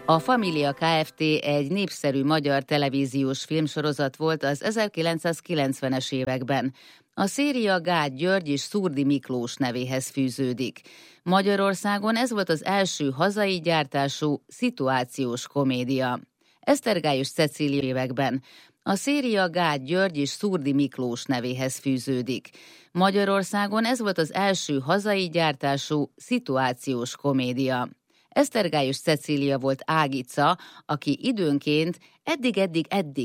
A Família Kft. Egy népszerű magyar televíziós filmsorozat volt az 1990-es években. A széria Gáth György és Szurdi Miklós nevéhez fűződik. Magyarországon ez volt az első hazai gyártású szituációs komédia. Esztergályos Cecília években. A széria Gáth György és Szurdi Miklós nevéhez fűződik. Magyarországon ez volt az első hazai gyártású szituációs komédia. Esztergályos Cecília volt Ágica, aki időnként eddig